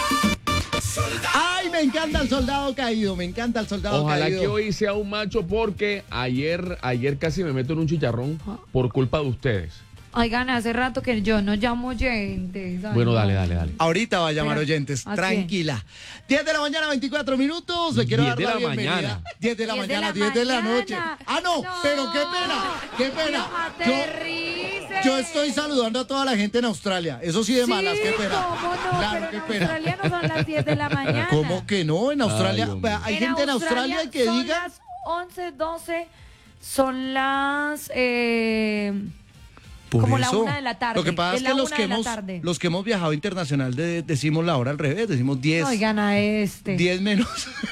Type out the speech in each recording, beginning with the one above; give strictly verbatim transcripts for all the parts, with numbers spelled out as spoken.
¡Ay, me encanta el soldado caído! Me encanta el soldado Ojalá caído. que hoy sea un macho porque ayer, ayer casi me meto en un chicharrón por culpa de ustedes. Oigan, hace rato que yo no llamo oyentes. Ay, Bueno, no. dale, dale, dale. Ahorita va a llamar Pero, oyentes, ¿a tranquila. diez de la mañana, veinticuatro minutos. Le quiero diez dar de la, la bienvenida. mañana. diez de la diez de mañana, la diez de la noche. mañana. Ah, no, No. pero qué pena, qué pena. Dios, Yo, aterrice. yo estoy saludando a toda la gente en Australia. Eso sí de Sí, malas, qué pena. ¿cómo no? Claro, Pero qué en pena. Australia no son las diez de la mañana. ¿Cómo que no? En Australia, Ay, hombre. hay gente en Australia que son diga... las once, doce, son las... Eh, Por como la eso. una de la tarde. Lo que pasa es, Es que la los una que, de la hemos, tarde. los que hemos viajado internacional de- decimos la hora al revés, decimos diez. Oigan a este. diez menos.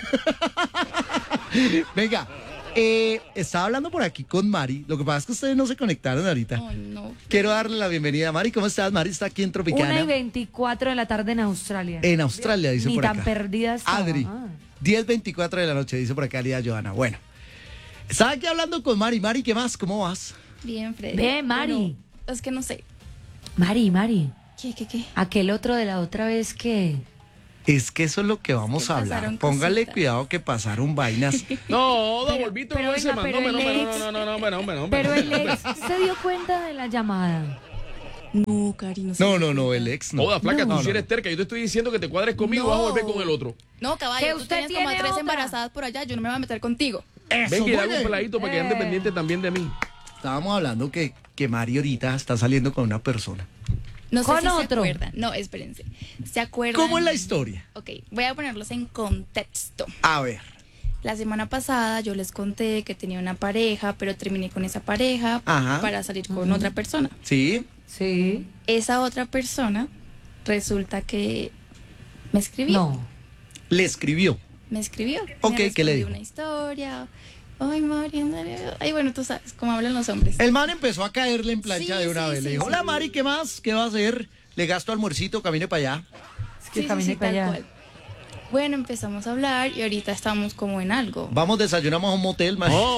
Venga, eh, estaba hablando por aquí con Mari. Lo que pasa es que ustedes no se conectaron ahorita. Ay, no. Quiero darle la bienvenida a Mari. ¿Cómo estás? Mari está aquí en Tropicana. Una y veinticuatro de la tarde en Australia. En Australia, dice Ni por tan acá. perdida estaba. Adri, Ah. diez veinticuatro de la noche, dice por acá Lía Johanna. Bueno, estaba aquí hablando con Mari. Mari, ¿qué más? ¿Cómo vas? Bien, Freddy. Ve, Mari. Pero es que no sé. Mari, Mari. ¿Qué, qué, qué? Aquel otro de la otra vez que... Es que eso es lo que vamos Es que a hablar. pasaron Póngale cositas. cuidado que pasaron vainas. No, don Pero- Volvito, pero no ese venga, man. No, pero no, el no, ex- no, no, no, no, no, no, no, Pero no, el no, ex se dio cuenta de la llamada. No, Cari, no sé. No, no, no, el ex no. Joda, flaca, No, tú si no, eres terca. Yo te estoy diciendo que te cuadres conmigo y vas a volver con el otro. No, caballo, Que tú usted tienes como a tiene tres otra. embarazadas por allá. Yo no me voy a meter contigo. Eso, Ven que le hago muy un bien. peladito para que ande Eh. pendiente también de mí. Estábamos hablando que, que Mari ahorita está saliendo con una persona. No sé ¿Con si otro? se acuerdan. No, espérense. ¿Se acuerdan? ¿Cómo es la historia? Ok, voy a ponerlos en contexto. A ver. La semana pasada yo les conté que tenía una pareja, pero terminé con esa pareja Ajá. para salir con otra persona. ¿Sí? Sí. Esa otra persona resulta que me escribió. No. Le escribió. Me escribió. Ok, me ¿qué le respondió dijo? Una historia. Ay, Mari, ay, bueno, tú sabes cómo hablan los hombres. El man empezó a caerle en plancha Sí, de una sí, vez. Le sí, dijo, sí. hola Mari, ¿qué más? ¿Qué va a hacer? Le gasto almuercito, camine para allá. Es que Sí, sí, caminé sí, para tal allá. cual. Bueno, empezamos a hablar y ahorita estamos como en algo. Vamos, desayunamos a un motel, Mari. ¡Oh,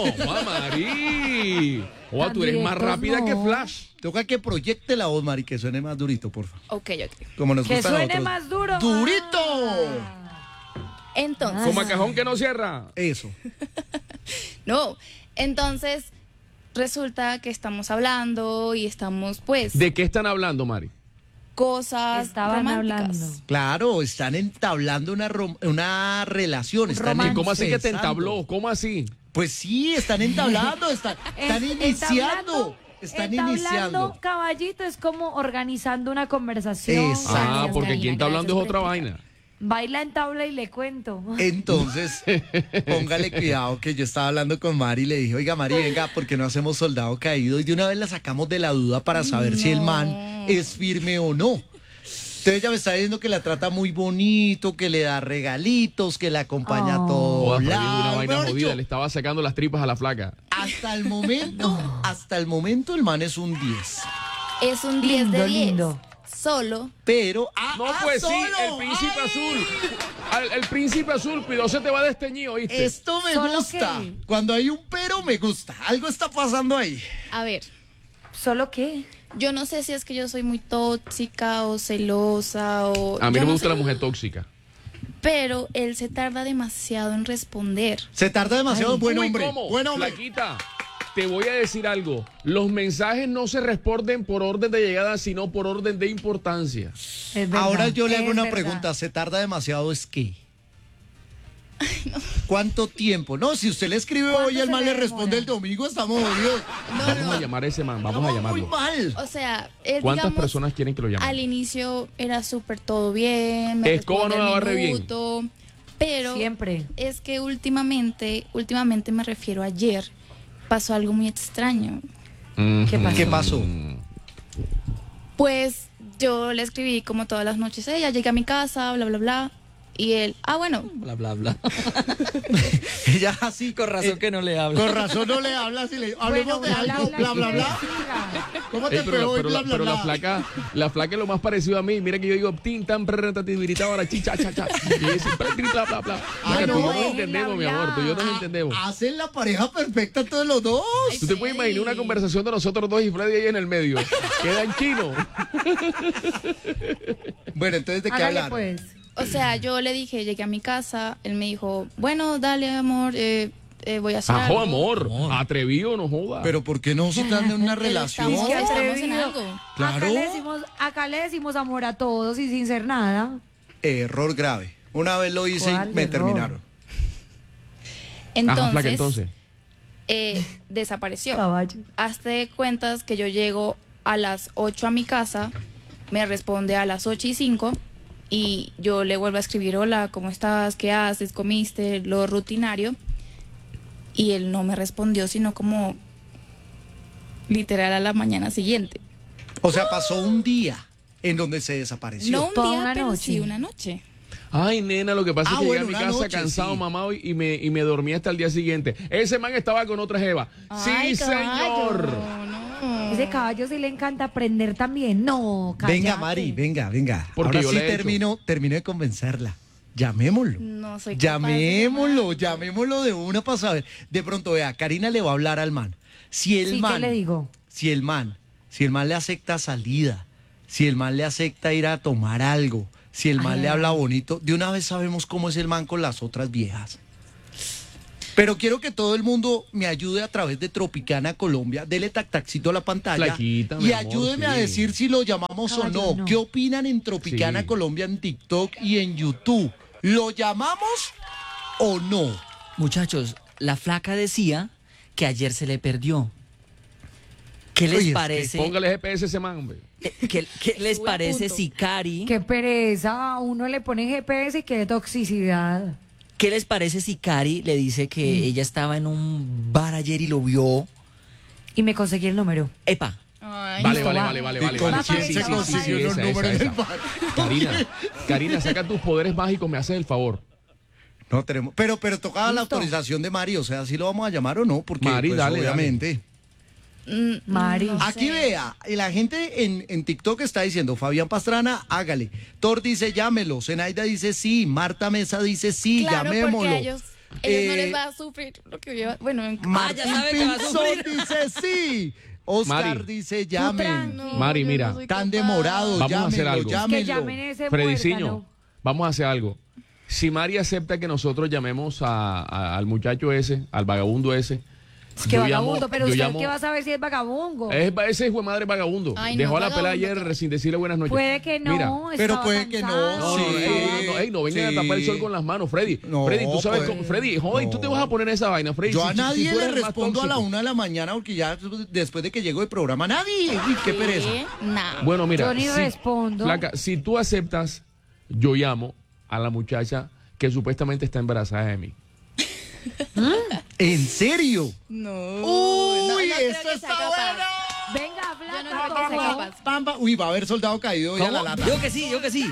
Mari! Joda, tú eres más Directos, rápida que no. Flash. Toca que proyecte la voz, Mari, que suene más durito, por favor. Ok, ok. Como nos Que gusta a suene nosotros. más duro. ¡Durito! Ah. Entonces, Como a cajón que no cierra. Eso. no, entonces resulta que estamos hablando y estamos pues ¿De qué están hablando, Mari? cosas Estaban románticas. hablando. Claro, están entablando una, rom- una relación. Están Romance. ¿Y cómo así que te empezando. entabló? ¿Cómo así? Pues sí, están entablando, están, están Es- iniciando. entablando- Están entablando, iniciando. caballito, es como organizando una conversación. Exacto. Ah, Gracias, porque Karina, quien está hablando es gracias otra por vaina. Baila en tabla y le cuento. Entonces, póngale cuidado que yo estaba hablando con Mari y le dije, oiga Mari, venga, porque no hacemos soldado caído y de una vez la sacamos de la duda para saber si el man es firme o no. Entonces ella me está diciendo que la trata muy bonito, que le da regalitos, que la acompaña a Oh. todos Joda, pero ahí hubo una lados. vaina Mejor jodida. dicho, Le estaba sacando las tripas a la flaca. hasta el momento, hasta el momento el man es un diez. Es un diez Lindo, de diez. lindo. Solo Pero, ah, No, ah, pues sí, solo. el príncipe ¡Ay! azul. Al- El, príncipe azul, cuidado, se te va a desteñir, ¿oíste? Esto me ¿Solo gusta. qué? Cuando hay un pero, me gusta. Algo está pasando ahí. a ver, ¿Solo qué? yo no sé si es que yo soy muy tóxica o celosa o A mí yo no me no gusta sé, la mujer tóxica. pero él se tarda demasiado en responder. Se tarda demasiado, Ay. buen Uy, hombre. ¿cómo? Buen hombre. Flaquita, te voy a decir algo. Los mensajes no se responden por orden de llegada, sino por orden de importancia. Es verdad, Ahora yo le hago es una verdad. pregunta. ¿Se tarda demasiado es qué? ¿Cuánto tiempo? No, si usted le escribe ¿Cuánto hoy, el se man le le responde demora? el domingo, estamos jodidos. Vamos a llamar a ese man, vamos a Estamos muy llamarlo. mal. O sea, él, ¿Cuántas digamos, personas quieren que lo al llamen? inicio era súper todo bien, me Escoba responde no al la barre bien. minuto, pero Siempre. es que últimamente, últimamente me refiero a ayer, pasó algo muy extraño. ¿Qué pasó? ¿Qué pasó? Pues yo le escribí como todas las noches, ella llegué a mi casa, bla, bla, bla. Y él, ah, bueno, Bla, bla, bla. Ella así. Con razón eh, que no le habla. Con razón no le habla. Si le hablemos de bla, algo, bla, bla, bla, que bla. siga. ¿Cómo te Ey, pero, pegó hoy, pero bla, la, bla, pero la bla? flaca, la flaca es lo más parecido a mí. Mira que yo digo, tin, tan, gritaba ahora, chicha, cha, cha. Y ella dice, bla, bla, bla. Ah, Flaca, tú y yo no. nos entendemos, mi amor, tú y yo nos Ah, entendemos. Hacen la pareja perfecta todos los dos. ¿Tú te puedes imaginar una conversación de nosotros dos y Freddy ahí en el medio? Queda en chino. Bueno, entonces, ¿de qué Hágale hablar? pues. O sea, yo le dije, llegué a mi casa, él me dijo, bueno, dale, amor, eh, eh, voy a hacer Ajo, algo. amor. Amor. Atrevido, no joda. Pero ¿por qué no se están en una relación? Estamos, Qué estamos en atrevido. algo. Claro. Acá le, decimos, acá le decimos amor a todos y sin ser nada. Error grave. Una vez lo hice y ¿Cuál me error? terminaron. Entonces, Ajá, flaca, entonces. eh, desapareció. Caballo. Hazte de cuentas que yo llego a las ocho a mi casa, me responde a las ocho y cinco y yo le vuelvo a escribir, hola, ¿cómo estás? ¿Qué haces? ¿Comiste? Lo rutinario. Y él no me respondió, sino como literal a la mañana siguiente. O sea, pasó un día en donde se desapareció. No un Toda día, una pero noche. sí una noche. Ay, nena, lo que pasa Ah, es que bueno, llegué a mi una casa noche, cansado, sí. mamá, y me, y me dormí hasta el día siguiente. Ese man estaba con otra jeva. Ay, Sí, caballo, señor. no. Ese caballo sí le encanta aprender también. No, cállate. Venga, Mari, venga, venga. Porque Ahora yo sí le he hecho. termino, termino de convencerla. Llamémoslo. No soy capaz de Llamémoslo, llamar. llamémoslo de una para saber. De pronto, vea, Karina le va a hablar al man. Si el Sí, ¿qué man, le digo? si el man, si el man le acepta salida, si el man le acepta ir a tomar algo, si el man Ay, le ay, habla ay. bonito, de una vez sabemos cómo es el man con las otras viejas. Pero quiero que todo el mundo me ayude a través de Tropicana Colombia. Dele tac tacito a la pantalla. Flaquita, mi y amor, ayúdeme a sí. decir si lo llamamos o Caballo, no. no. ¿Qué opinan en Tropicana Sí. Colombia en TikTok y en YouTube? ¿Lo llamamos o no? Muchachos, la flaca decía que ayer se le perdió. ¿Qué les Oye, es que parece? Póngale G P S a ese man, hombre. eh, ¿Qué, qué les Estuve a parece punto. si Cari? Qué pereza. A uno le pone G P S y qué toxicidad. ¿Qué les parece si Cari le dice que ella estaba en un bar ayer y lo vio? Y me conseguí el número. Epa, Ay, Vale, listo, vale, va. vale, vale, ¿Y vale. con vale. quién Sí, se sí, sí, consiguió sí, los esa, números esa, del esa. bar? Karina, Karina, saca tus poderes mágicos, me haces el favor. No tenemos. Pero, pero tocaba la Listo. autorización de Mari, o sea, ¿sí lo vamos a llamar o no? Porque, Mari, pues, dale, dale. obviamente. mm, Mari. no Aquí sé. vea, la gente en, en TikTok está diciendo, Fabián Pastrana, hágale. Thor dice, llámelo. Zenaida dice sí. Marta Mesa dice sí, Claro, llamémoslo. porque a ellos, ellos no Eh, les va a sufrir lo que yo... Bueno, en- Martín ya sabe que va a Pinzón sufrir. dice sí. Oscar Mari. dice llamen. no, Mari, yo mira. no soy Tan capaz. demorado, Vamos a hacer llámenlo, algo. Que llámenlo. llamen ese Frediciño, muérgano. vamos a hacer algo. Si Mari acepta que nosotros llamemos a- a- al muchacho ese, al vagabundo ese. Es que yo vagabundo, llamo- pero yo usted llamo- qué va a saber si es vagabundo. Es, ese hijo de madre vagabundo. Ay, no, Dejó a la pela vagabundo, ayer cara. sin decirle buenas noches. Puede que no. Mira, Pero estaba puede que no, cansado. No, no, Sí, ey, no, ey, no vengan sí. a tapar el sol con las manos, Freddy. No, Freddy, tú sabes pues, cómo. Freddy, joder, tú te no. vas a poner esa vaina, Freddy. Yo Si- a si- si nadie tú le eres el más respondo a la tóxico. una de la mañana porque ya después de que llego el programa, nadie. Uy, qué pereza. ¿Qué? Nah. Bueno, mira. Yo ni respondo. Flaca, si tú aceptas, yo llamo a la muchacha que supuestamente está embarazada de mí. ¿En serio? No. Uy, no, no creo esto que está sea capaz. bueno. Venga, Yo no flaca, creo que sea ¿cómo? capaz. Pamba. Uy, va a haber soldado caído hoy a la ¿cómo? lata. Yo que sí, yo que sí.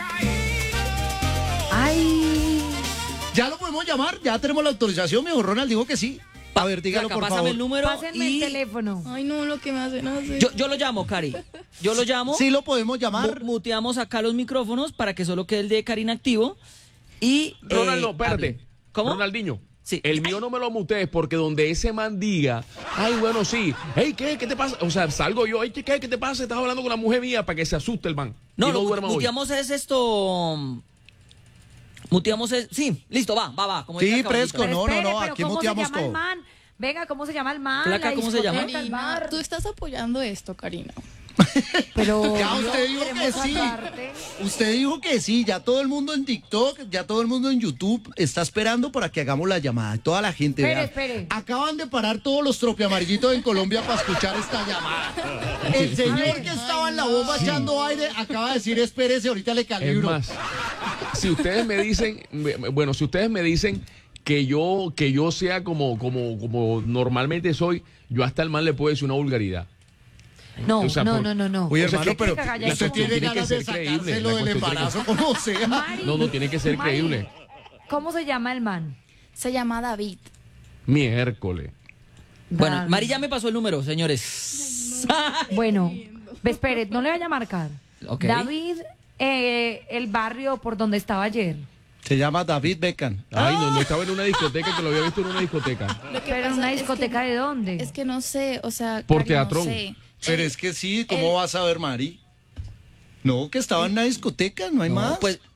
Ay. Ya lo podemos llamar, ya tenemos la autorización. Mi Ronald dijo que sí. A ver, dígalo Flaca, por pásame favor. el número Pásenme el y teléfono. Ay, no, lo que me hacen hacer. yo, yo lo llamo, Cari. Yo lo llamo. Sí lo podemos llamar. mu- Muteamos acá los micrófonos para que solo quede el de Karina activo. Y. Ronald, eh, no, espérate. hable. ¿Cómo? Ronaldinho. Sí. El mío no me lo mutees porque donde ese man diga, ay, bueno, sí, hey, ¿qué? ¿Qué te pasa? O sea, salgo yo, hey, ¿qué? ¿Qué te pasa? Estás hablando con la mujer mía para que se asuste el man. No, y no lo duerma hoy. muteamos es esto. Muteamos es. Sí, listo, va, va, va. Como Sí, dice Caballito. Fresco, no, no, espere, no, pero aquí ¿cómo muteamos se llama el todo. man? Venga, ¿cómo se llama el man? Flaca, La ¿cómo se llama? discoteca, el Karina, bar. tú estás apoyando esto, Karina. Pero Ya no usted dijo que queremos sí. aparte. Usted dijo que sí. Ya todo el mundo en TikTok, ya todo el mundo en YouTube está esperando para que hagamos la llamada. Toda la gente. Espere, vea. espere. Acaban de parar todos los tropiamarillitos en Colombia para escuchar esta llamada. El señor que estaba en la bomba echando aire acaba de decir, espérese, ahorita le Es calibro. más, si ustedes me dicen, me- bueno, si ustedes me dicen que yo, que yo sea como, como, como normalmente soy, yo hasta el man le puedo decir una vulgaridad. No, O sea, no, por- no, no, no. Oye, O sea, hermano, que- pero que usted calladito, tiene tiene que ganas de ser creíble, sacárselo la del cuestión tiene embarazo como sea. Mari, No, no, tiene que ser Mari, creíble. ¿Cómo se llama el man? Se llama David. Miércoles. Bueno, David. Mari ya me pasó el número, señores. Bueno, espere, no le vaya a marcar. Ok. David, eh, el barrio por donde estaba ayer. Se llama David Beckham. Ay, no, no estaba en una discoteca, que lo había visto en una discoteca. Lo que Pero en pasa una es discoteca que- de dónde? Es que no sé, o sea, Por Cari, teatrón. No sé. Pero Él- es que sí, ¿cómo él- vas a ver, Mari? No, que estaba en una discoteca, no hay No, más. pues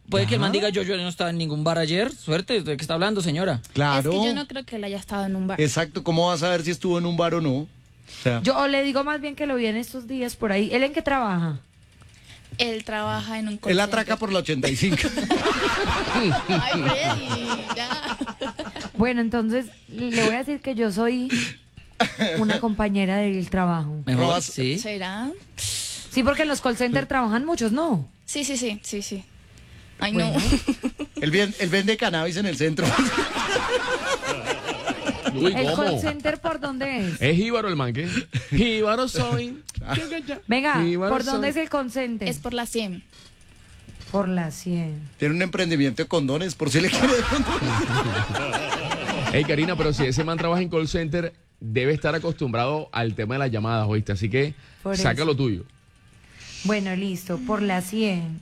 puede que el man Ajá. diga, yo, yo no estaba en ningún bar ayer. Suerte, ¿de qué está hablando, señora? Claro. Es que yo no creo que él haya estado en un bar. Exacto, ¿cómo vas a ver si estuvo en un bar o no? O sea, Yo le digo más bien que lo vi en estos días por ahí. ¿Él en qué trabaja? Él trabaja en un call él atraca center. por la ochenta y cinco. Ay, Freddy, ya. Bueno, entonces le voy a decir que yo soy una compañera del trabajo. Mejor, Robas- sí. ¿Será? Sí, porque en los call centers trabajan muchos, ¿no? Sí, sí, sí, sí, sí. Ay, Bueno. no. él, ven- él vende cannabis en el centro. Uy, ¿El ¿cómo? call center por dónde es? Es jíbaro el man, ¿qué? Jíbaro soy. Venga, Jíbaro ¿por dónde es soy. el call center? Es por la cien. Por la cien. Tiene un emprendimiento de condones, por si le quiere de pronto. Hey, Karina, pero si ese man trabaja en call center, debe estar acostumbrado al tema de las llamadas, ¿oíste? Así que Por saca eso. lo tuyo. Bueno, listo, por la cien.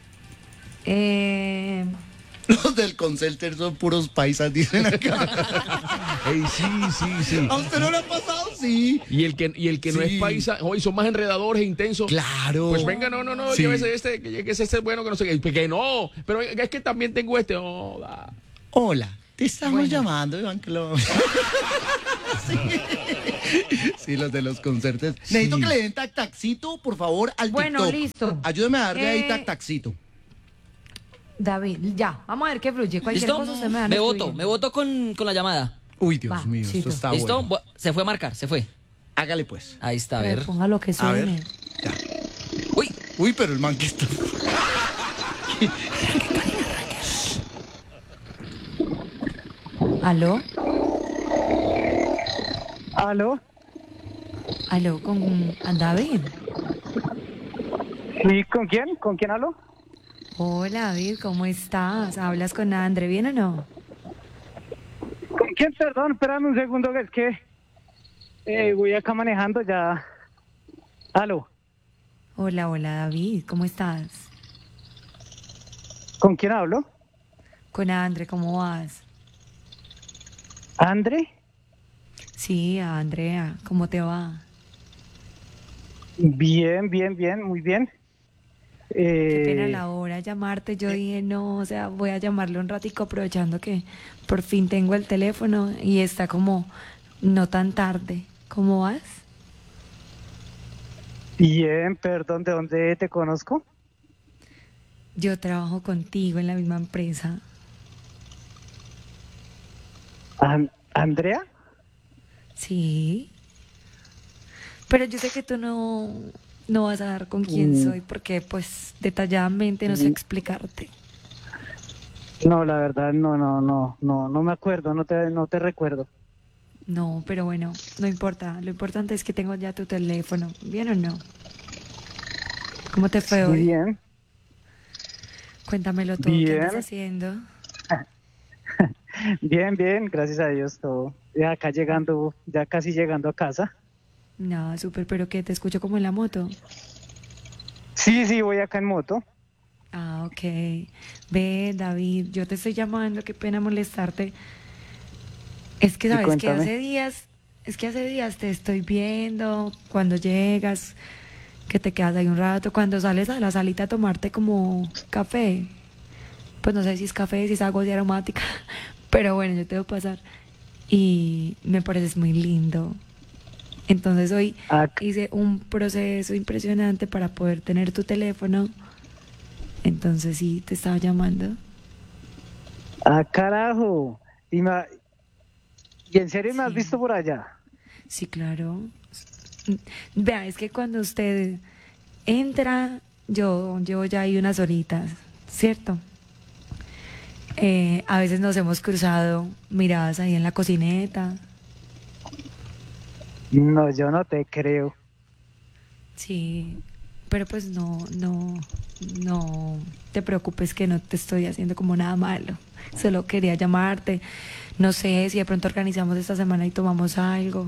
Eh, Los del Concelter son puros paisas, dicen acá. Ey, sí, sí, sí. ¿A usted no le ha pasado? Sí. Y el que, y el que no Sí. es paisa, hoy son más enredadores e intensos. Claro. Pues venga, no, no, no, Sí. llévese este, que, que ese es bueno, que no sé qué. Que no, pero es que también tengo este. No, da. Hola, te estamos Bueno. llamando, Iván Clo. sí. Sí, los de los concertos. Necesito que le den tac taxito, por favor, al Bueno, TikTok. listo. Ayúdeme a darle ahí Eh, tac taxito. David, ya, vamos a ver qué fluye. Cualquier ¿Listo? cosa usted me da. Me voto, me voto con, con la llamada. Uy, Dios Va, mío, Chito. esto está ¿Listo? bueno. Bu- Se fue a marcar, se fue. Hágale pues. Ahí está, a ver. Ponga lo que A ver. suene. Uy, Uy, pero el man que está... ¿Aló? ¿Aló? ¿Aló con David? ¿Y con quién? ¿Con quién hablo? Hola, David, ¿cómo estás? ¿Hablas con André, bien o no? ¿Con quién? Perdón, espérame un segundo, que es que eh, voy acá manejando ya. ¿Aló? Hola, hola, David, ¿cómo estás? ¿Con quién hablo? Con André, ¿cómo vas? ¿Andre? Sí, Andrea, ¿cómo te va? Bien, bien, bien, muy bien. Qué pena Eh, la hora llamarte. Yo dije, no, o sea, voy a llamarle un ratico aprovechando que por fin tengo el teléfono y está como no tan tarde. ¿Cómo vas? bien, perdón, ¿de dónde te conozco? Yo trabajo contigo en la misma empresa. An- ¿Andrea? Sí. Pero yo sé que tú no, no vas a dar con quién Mm. soy porque pues detalladamente no sé Mm. explicarte. No, la verdad, no, no, no, no, no me acuerdo, no te, no te recuerdo. No, pero bueno, no importa. Lo importante es que tengo ya tu teléfono. ¿Bien o no? ¿Cómo te fue hoy? Bien, Cuéntamelo todo. ¿Qué Bien. andas haciendo? bien, bien, gracias a Dios, todo. Ya acá llegando, ya casi llegando a casa. No, súper, pero que te escucho como en la moto. Sí, sí, voy acá en moto. Ah, ok. Ve, David, yo te estoy llamando, qué pena molestarte. Es que Sí, sabes que cuéntame. hace días, es que hace días te estoy viendo cuando llegas, que te quedas ahí un rato, cuando sales a la salita a tomarte como café. Pues no sé si es café, si es agua de aromática, pero bueno, yo te voy a pasar. Y me pareces muy lindo. Entonces hoy Ah, hice un proceso impresionante para poder tener tu teléfono. Entonces sí, te estaba llamando. ah, carajo. Y, me- ¿Y en serio me has Sí. visto por allá? Sí, claro. Vea, es que cuando usted entra, yo llevo ya ahí unas horitas, ¿cierto? Eh, a veces nos hemos cruzado miradas ahí en la cocineta. No, yo no te creo. Sí, pero pues no, no, no te preocupes que no te estoy haciendo como nada malo. Solo quería llamarte. No sé si de pronto organizamos esta semana y tomamos algo.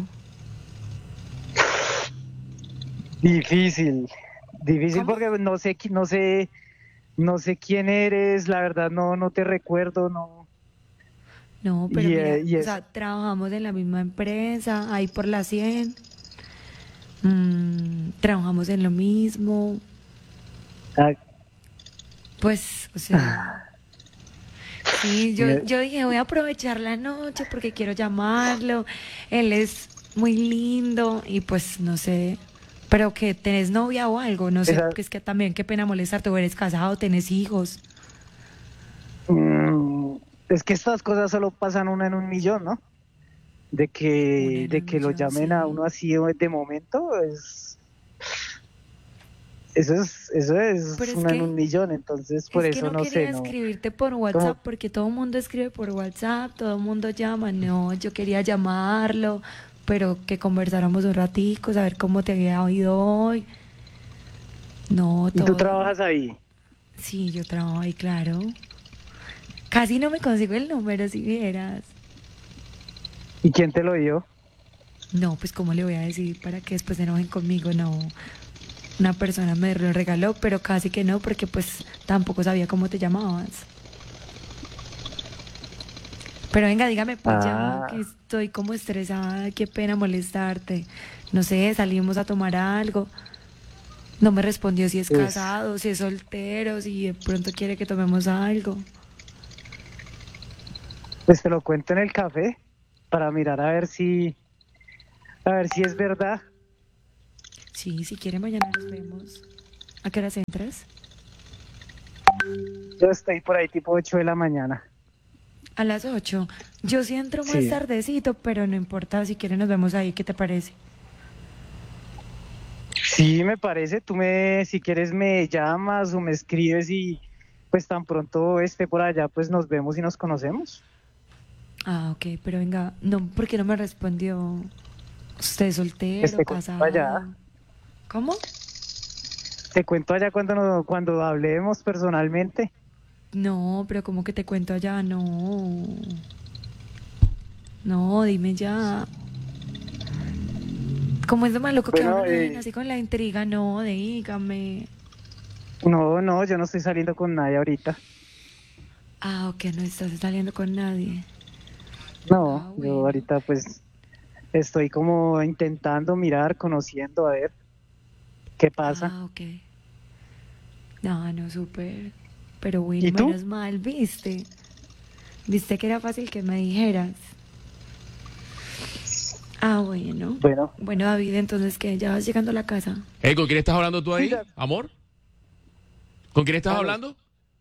Difícil, difícil ¿Cómo? porque no sé, qui- no sé, no sé quién eres, la verdad no, no te recuerdo, no. No, pero Y, mira, eh, y o es- sea, trabajamos en la misma empresa, ahí por la cien. Mm, trabajamos en lo mismo, Ah, Pues, o sea... Sí, yo, yo dije, voy a aprovechar la noche porque quiero llamarlo. Él es muy lindo y pues, no sé... Pero que tenés novia o algo, no sé, Esa- porque es que también qué pena molestarte, o eres casado, tenés hijos. Mm, es que estas cosas solo pasan una en un millón, ¿no? De Una que, en de un que lo millón, llamen sí. a uno así de momento, es... Eso es, eso es Pero es una en que- un millón, entonces por es que eso no, no quería sé, no. escribirte por WhatsApp porque todo el mundo escribe por WhatsApp, todo el mundo llama. No, yo quería llamarlo, pero que conversáramos un ratico, saber cómo te había oído hoy. No, ¿Y todo. tú trabajas ahí? Sí, yo trabajo ahí, claro. Casi no me consigo el número, si vieras. ¿Y quién te lo dio? No, pues cómo le voy a decir para que después se enojen conmigo, no. Una persona me lo regaló, pero casi que no, porque pues tampoco sabía cómo te llamabas. Pero venga, dígame, pues Ah. ya que estoy como estresada, qué pena molestarte. No sé, salimos a tomar algo. No me respondió si es Pues- casado, si es soltero, si de pronto quiere que tomemos algo. Pues te lo cuento en el café para mirar a ver si, a ver si es verdad. Sí, si quiere mañana nos vemos. ¿A qué horas entras? Yo estoy por ahí tipo ocho de la mañana. A las ocho. Yo sí entro más Sí. tardecito, pero no importa, si quiere nos vemos ahí, ¿qué te parece? Sí, me parece. Tú me, si quieres me llamas o me escribes y pues tan pronto esté por allá, pues nos vemos y nos conocemos. Ah, ok, pero venga, no, ¿por qué no me respondió? ¿Usted es soltero, Pues te cuento casado? allá. ¿Cómo? Te cuento allá cuando nos, cuando hablemos personalmente. No, pero ¿cómo que te cuento allá? No. No, dime ya. ¿Cómo es lo más loco que Bueno, hablan eh, así con la intriga? No, dígame. No, no, yo no estoy saliendo con nadie ahorita. Ah, ok, no estás saliendo con nadie. No, Ah, yo bueno. ahorita pues estoy como intentando mirar, conociendo, a ver qué pasa. Ah, ok. No, no, súper. Pero bueno, ¿Y tú? menos mal, ¿viste? ¿Viste que era fácil que me dijeras? Ah, bueno. Bueno, Bueno, David, entonces, ¿qué? ¿Ya vas llegando a la casa? Hey, ¿con quién estás hablando tú ahí, Mira. amor? ¿Con quién estás Aló. hablando?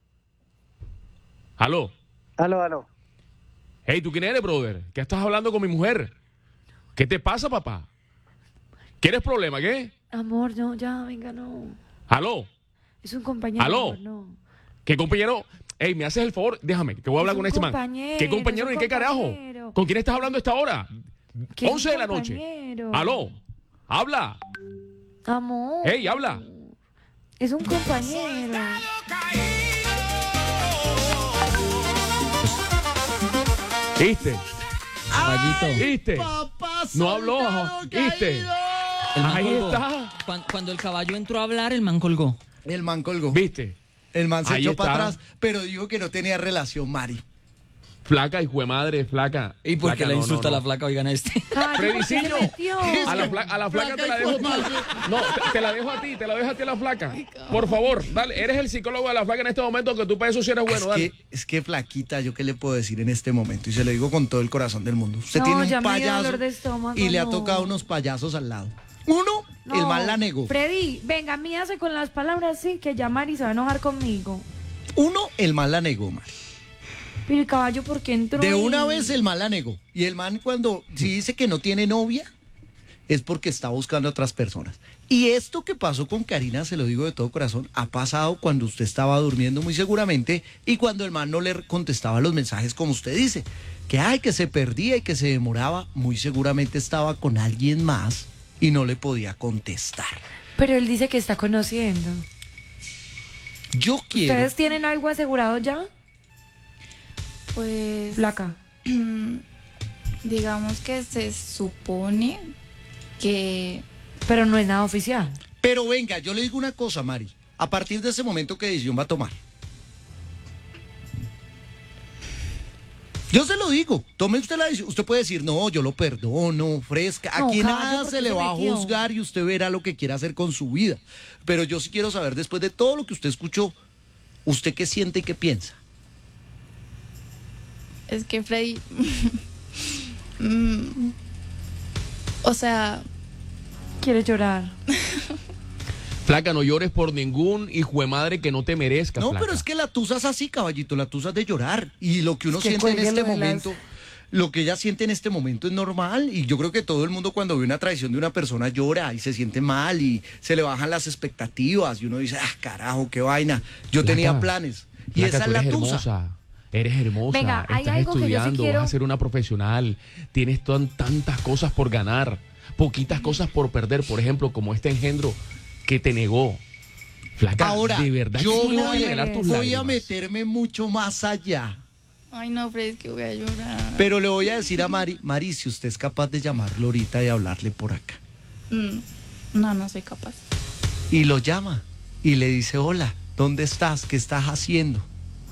¿Aló? aló, aló. Hey, ¿tú quién eres, brother? ¿Qué estás hablando con mi mujer? ¿Qué te pasa, papá? ¿Quieres problema, qué? Amor, no, ya, venga, no. ¿Aló? Es un compañero, ¿Aló? amor, no. ¿Qué compañero? Hey, ¿me haces el favor? Déjame, que voy a hablar Es con un este man. compañero, ¿Qué compañero es y un qué carajo? compañero. ¿Con quién estás hablando a esta hora? ¿Qué es un once de la noche. compañero? ¿Aló? ¿Habla? Amor. Hey, habla. Es un compañero. ¿Viste? Caballito. ¿Viste? Papá No habló, soldado ¿viste? caído. El man Ahí colgó. está. Cuan- Cuando el caballo entró a hablar, el man colgó. El man colgó. ¿Viste? El man se Ahí echó para está. atrás, pero dijo que no tenía relación, Mari. Flaca, hijo de madre, flaca. ¿Y por qué Flaca, le no, insulta no, a la no. flaca? Oigan a este. Ay, Fredicillo. ¿por qué se metió? A la, fla- a la flaca te la Flaca, dejo. hijo de madre. No, te, te la dejo a ti, te la dejo a ti a la flaca. Por favor, dale, eres el psicólogo de la flaca en este momento, que tú para eso sí eres bueno, es, dale. que, es que flaquita, yo qué le puedo decir en este momento, y se lo digo con todo el corazón del mundo. Usted No, tiene ya un me dio payaso dolor de estómago, y le ha no. tocado unos payasos al lado. Uno, el No, man la negó. Freddy, venga, mídase con las palabras, sí, que ya Mari se va a enojar conmigo. Uno, el man la negó, Mari. Pero el caballo, ¿por qué entró? De ahí? una vez el man la negó. Y el man cuando si dice que no tiene novia, es porque está buscando a otras personas. Y esto que pasó con Karina, se lo digo de todo corazón, ha pasado cuando usted estaba durmiendo muy seguramente y cuando el man no le contestaba los mensajes como usted dice. Que ay, que se perdía y que se demoraba, muy seguramente estaba con alguien más y no le podía contestar. Pero él dice que está conociendo. Yo quiero... ¿Ustedes tienen algo asegurado ya? Pues Flaca. digamos que se supone que Pero no es nada oficial. Pero venga, yo le digo una cosa, Mari. A partir de ese momento, ¿qué decisión va a tomar? Yo se lo digo, tome usted la decisión. Usted puede decir, no, yo lo perdono, fresca. No, Aquí caballo, nada ¿por se qué le se va a metió? juzgar y usted verá lo que quiera hacer con su vida. Pero yo sí quiero saber, después de todo lo que usted escuchó, ¿Usted qué siente y qué piensa? Es que Freddy... mm, o sea, Quiere llorar. Flaca, no llores por ningún hijo de madre que no te merezca, No, flaca. pero es que la tusa es así, caballito, la tusa es de llorar. Y lo que uno Es que siente en cuélguelo este de las- momento, lo que ella siente en este momento es normal. Y yo creo que todo el mundo cuando ve una traición de una persona llora y se siente mal y se le bajan las expectativas. Y uno dice, ah, carajo, qué vaina. Yo Flaca, tenía planes. Y Flaca, esa tú es la eres tusa. hermosa. Eres hermosa, Venga, hay estás algo que yo sí estudiando, quiero- vas a ser una profesional, tienes tan- tantas cosas por ganar, poquitas cosas por perder, por ejemplo, como este engendro que te negó. Flaca, Ahora, de verdad yo que quiero voy, regalar tus voy a lágrimas. meterme mucho más allá. ay no, Freddy, es que voy a llorar. Pero le voy a decir a Mari, Mari, si usted es capaz de llamarlo ahorita y hablarle por acá. Mm, no, no soy capaz. Y lo llama y le dice, hola, ¿dónde estás? ¿Qué estás haciendo?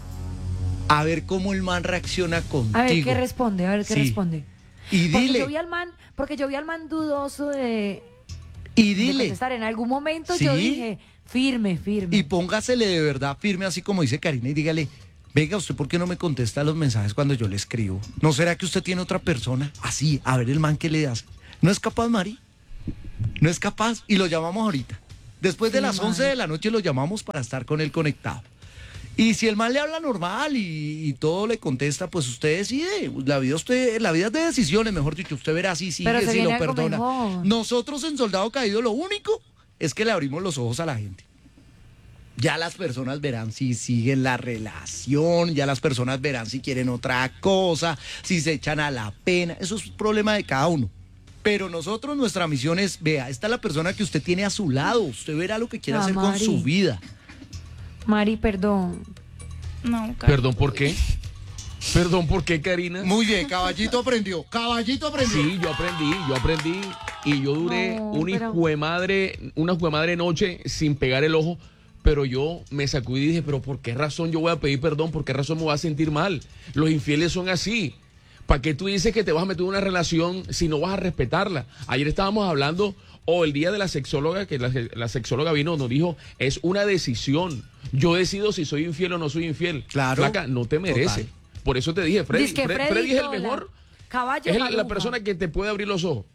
A ver cómo el man reacciona contigo. A ver qué responde, a ver qué Sí. responde. Y Porque dile, yo vi al man, porque yo vi al man dudoso de, y de dile. contestar. En algún momento Sí. yo dije, firme, firme. Y póngasele de verdad firme, así como dice Karina, y dígale, venga, ¿usted por qué no me contesta los mensajes cuando yo le escribo? ¿No será que usted tiene otra persona? Así, a ver el man que le hace. ¿No es capaz, Mari? ¿No es capaz? Y lo llamamos ahorita. Después de Sí, las Mari. once de la noche lo llamamos para estar con él conectado. Y si el man le habla normal y, y todo le contesta, pues usted decide. La vida usted, la vida es de decisiones, mejor dicho. Usted verá si sigue, Pero se si lo viene algo perdona. mejor. Nosotros en Soldado Caído lo único es que le abrimos los ojos a la gente. Ya las personas verán si siguen la relación, ya las personas verán si quieren otra cosa, si se echan a la pena. Eso es un problema de cada uno. Pero nosotros, nuestra misión es, vea, esta es la persona que usted tiene a su lado. Usted verá lo que quiere Ah, hacer con Mari. su vida. Mari, perdón. No, Perdón, ¿por qué? Perdón, ¿por qué, Karina? Muy bien, caballito aprendió. Caballito aprendió. Sí, yo aprendí, yo aprendí y yo duré No, una pero- hijo de madre, una hijo de madre noche sin pegar el ojo, pero yo me sacudí y dije, pero ¿por qué razón yo voy a pedir perdón? ¿Por qué razón me voy a sentir mal? Los infieles son así. ¿Para qué tú dices que te vas a meter en una relación si no vas a respetarla? Ayer estábamos hablando, o el día de la sexóloga, que la, la sexóloga vino, nos dijo, es una decisión. Yo decido si soy infiel o no soy infiel. Claro. Flaca, no te merece. Total. Por eso te dije, Freddy, Dizque Fre- Freddy Freddy es el Tola, mejor. caballo Es el- la maruja. persona que te puede abrir los ojos.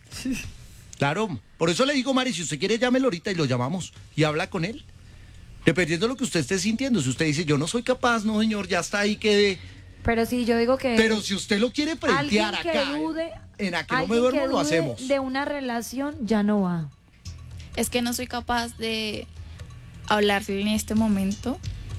Claro, por eso le digo, Mari, si usted quiere, llámelo ahorita y lo llamamos y habla con él. Dependiendo de lo que usted esté sintiendo. Si usted dice, yo no soy capaz, no, señor, ya está ahí, quedé. Pero sí, yo digo que Pero si usted lo quiere alguien frentear que acá, dude, en Aquí no me alguien duermo, que lo dude hacemos. de una relación ya no va. es que no soy capaz de hablarle en este momento.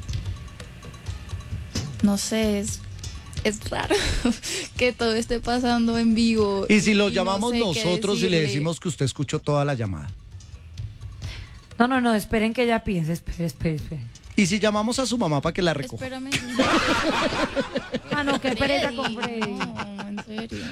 No sé, es, es raro que todo esté pasando en vivo. Y si lo no llamamos sé qué nosotros y le decirle. decimos que usted escuchó toda la llamada. No, no, no, esperen que ella piense, espere, espere, espere. Y si llamamos a su mamá para que la recoja. Espérame. Ah, no, qué pereza con Freddy, Freddy. No, en serio.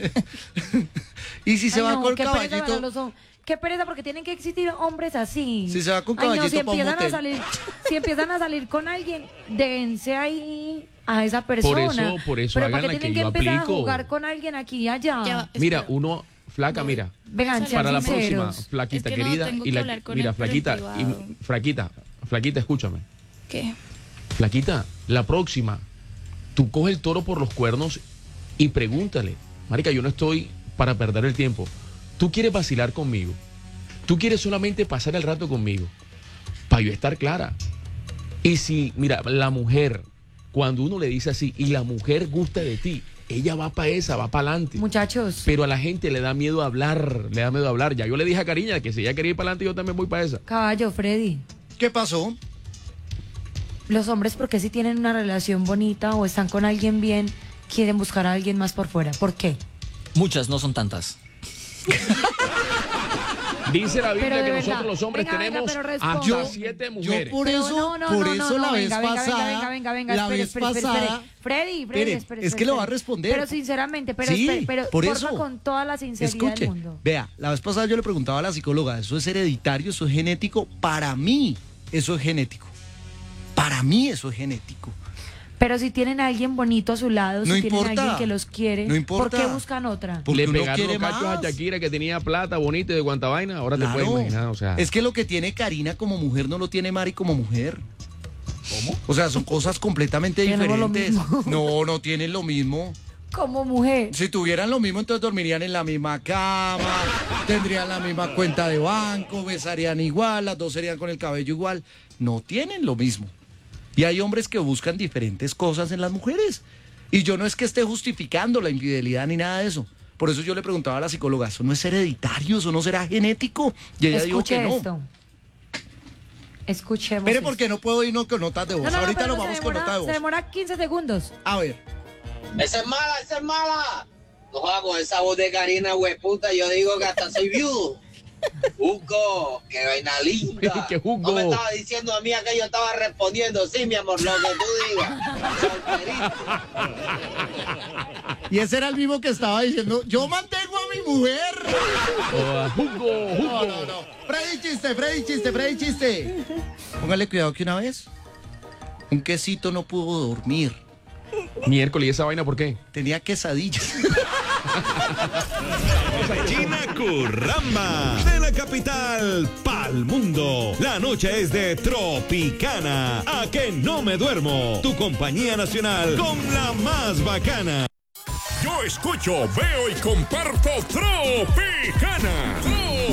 Y si se Ay, va no, con qué pereza caballito. para los hom- Qué pereza, porque tienen que existir hombres así. Si se va con Ay, no, caballito si pa' un empiezan a motel. salir, si empiezan a salir con alguien, dense ahí a esa Por persona. eso, por eso Pero hagan porque la tienen que que yo empezar aplico. a jugar con alguien aquí y allá. Ya va, Mira, espera. uno, flaca, mira, Vengan, sean para la sinceros. próxima, flaquita Es que no, querida, tengo y que la, hablar con mira, él por el flaquita, privado. y, flaquita, flaquita, escúchame, ¿Qué? flaquita, la próxima, tú coge el toro por los cuernos y pregúntale, marica, yo no estoy para perder el tiempo, tú quieres vacilar conmigo, tú quieres solamente pasar el rato conmigo, para yo estar clara. Y si, mira, la mujer, cuando uno le dice así, y la mujer gusta de ti, ella va para esa, va para adelante. Muchachos, Pero a la gente le da miedo hablar, le da miedo hablar. Ya yo le dije a Cariña que si ella quería ir para adelante, yo también voy para esa. caballo, Freddy. ¿Qué pasó? Los hombres, porque si tienen una relación bonita o están con alguien bien, quieren buscar a alguien más por fuera. ¿Por qué? Muchas, no son tantas. Dice la Biblia Pero de que verdad, nosotros los hombres venga, venga, tenemos pero hasta responda. siete Yo mujeres. por Pero eso, no, no, por no, eso no, la no, vez venga, venga, pasada, venga, venga, venga, la espere, vez espere, espere, pasada, espere. Freddy, Freddy, Espere, espere, es que lo va a espere. responder. Pero sinceramente, pero, Sí, espere, pero por porfa, eso. con toda la sinceridad Escuche, del mundo. vea, la vez pasada yo le preguntaba a la psicóloga, ¿eso es hereditario, eso es genético? Para mí, eso es genético. Para mí, eso es genético. Pero si tienen a alguien bonito a su lado, No si tienen a importa. alguien que los quiere, No importa. ¿por qué buscan otra? Porque Le uno pegaron quiere los cachos más. a Shakira que tenía plata, bonita y de cuanta vaina. Ahora te Claro. puedes imaginar, o sea. Es que lo que tiene Karina como mujer no lo tiene Mari como mujer. O sea, son cosas completamente Tenemos lo diferentes. mismo. No, no tienen lo mismo. Como mujer. Si tuvieran lo mismo, entonces dormirían en la misma cama, tendrían la misma cuenta de banco, besarían igual, las dos serían con el cabello igual. No tienen lo mismo. Y hay hombres que buscan diferentes cosas en las mujeres. Y yo no es que esté justificando la infidelidad ni nada de eso. Por eso yo le preguntaba a la psicóloga, ¿eso no es hereditario? ¿Eso no será genético? Y ella dijo Escuche que no. esto. Escuchemos. Espere, esto. porque no puedo irnos con notas de voz. No, no, no, Ahorita pero nos se vamos con demora- notas de Se voz. demora quince segundos. A ver. Esa es mala, esa es mala. No hago esa voz de Karina, hueputa. Yo digo que hasta soy viudo. Hugo, qué vaina linda. ¿Qué Hugo? No me estaba diciendo a mí que yo estaba respondiendo. Sí, mi amor, lo que tú digas. Solterito. Y ese era el mismo que estaba diciendo, yo mantengo a mi mujer. Oh, Hugo, Hugo. No, no, no. Freddy chiste, Freddy chiste, Freddy chiste. Póngale cuidado que una vez un quesito no pudo dormir. Miércoles, ¿y esa vaina por qué? Tenía quesadillas. China Curramba, de la capital pa'l mundo. La noche es de Tropicana. A que no me duermo. Tu compañía nacional con la más bacana. Yo escucho, veo y comparto Tropicana.